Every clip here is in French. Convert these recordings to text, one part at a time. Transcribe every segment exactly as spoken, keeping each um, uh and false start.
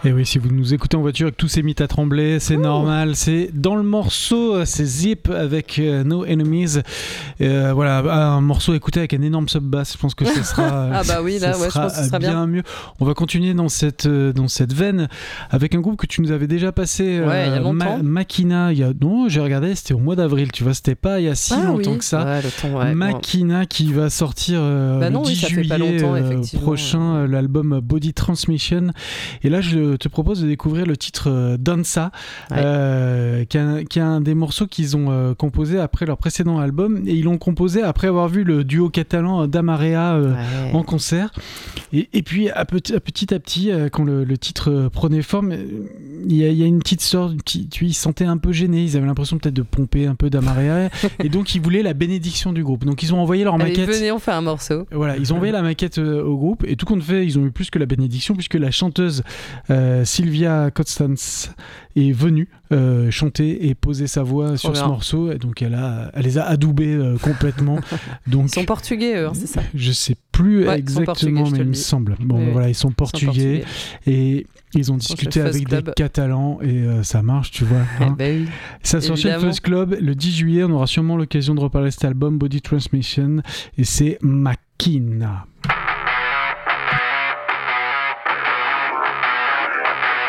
Et oui, si vous nous écoutez en voiture et que tout s'est mis à trembler, c'est Ouh. normal. C'est dans le morceau, c'est Zip avec euh, No Enemies. Euh, voilà, un morceau écouté avec un énorme sub bass. Je pense que ce sera, ah bah oui, là, ça ouais, sera, je pense que ce sera bien, bien mieux. On va continuer dans cette dans cette veine avec un groupe que tu nous avais déjà passé. Ouais, euh, il y a longtemps. Ma- Makina. Il y a non, j'ai regardé, c'était au mois d'avril. Tu vois, c'était pas il y a si ah, longtemps oui. que ça. Ouais, le temps, ouais, Makina bon. qui va sortir euh, bah non, le dix oui, ça juillet fait pas longtemps, euh, prochain, euh, l'album Body Transmission. Et là, je te propose de découvrir le titre euh, Dansa, ouais. euh, qui, est qui est un des morceaux qu'ils ont euh, composé après leur précédent album. Et ils l'ont composé après avoir vu le duo catalan Damarea euh, ouais. en concert. Et, et puis, à petit à petit, à petit euh, quand le, le titre euh, prenait forme, il y, y a une petite sorte, une petite, tu, ils se sentaient un peu gênés. Ils avaient l'impression peut-être de pomper un peu Damarea. Et donc, ils voulaient la bénédiction du groupe. Donc, ils ont envoyé leur Allez, maquette. Venez, on fait un morceau. Voilà, ils ont envoyé la maquette euh, au groupe. Et tout compte fait, ils ont eu plus que la bénédiction, puisque la chanteuse euh, Sylvia Constance est venue euh, chanter et poser sa voix Trop sur bien. ce morceau. Et donc, elle, a, elle les a adoubés euh, complètement. Donc, ils sont portugais, eux, hein, c'est ça? Je sais plus ouais, exactement, mais il me dis. semble. Bon, oui, voilà, ils sont portugais, ils sont portugais. Et ils ont discuté avec Club. des Catalans et euh, ça marche, tu vois. Hein. Eh ben oui, ça sort chez le Fuzz Club le dix juillet. On aura sûrement l'occasion de reparler de cet album Body Transmission et c'est Makina.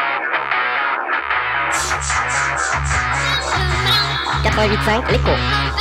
quatre-vingt-huit virgule cinq l'écho.